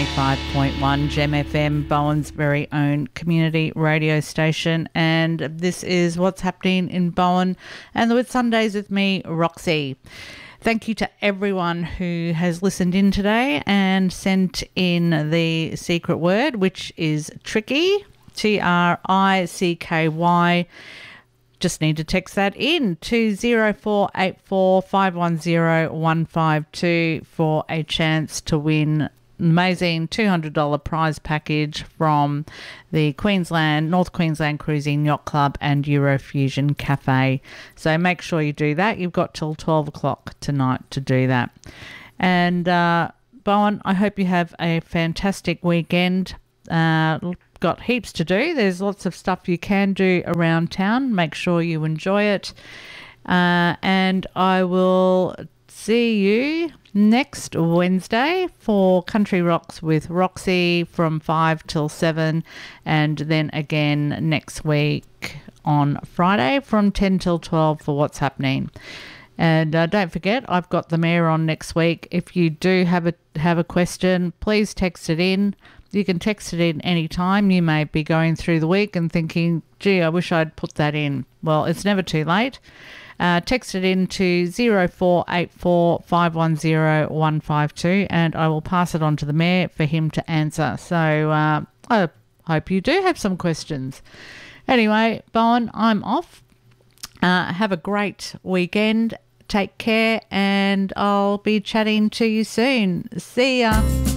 95.1 Gem FM, Bowen's very own community radio station. And this is what's happening in Bowen and the Sundays with me, Roxy. Thank you to everyone who has listened in today and sent in the secret word, which is tricky, TRICKY. Just need to text that in to 0484 510 152 for a chance to win amazing $200 prize package from the North Queensland Cruising Yacht Club and Eurofusion Cafe. So make sure you do that. You've got till 12 o'clock tonight to do that. And Bowen, I hope you have a fantastic weekend. Got heaps to do. There's lots of stuff you can do around town. Make sure you enjoy it. And I will see you next Wednesday for Country Rocks with Roxy from 5 till 7, and then again next week on Friday from 10 till 12 for What's Happening. And don't forget, I've got the mayor on next week. If you do have a question, please text it in. You can text it in any time. You may be going through the week and thinking, gee, I wish I'd put that in. Well, it's never too late. Text it in to 0484 510 152 and I will pass it on to the mayor for him to answer. So I hope you do have some questions. Anyway, Bowen, I'm off. Have a great weekend. Take care and I'll be chatting to you soon. See ya.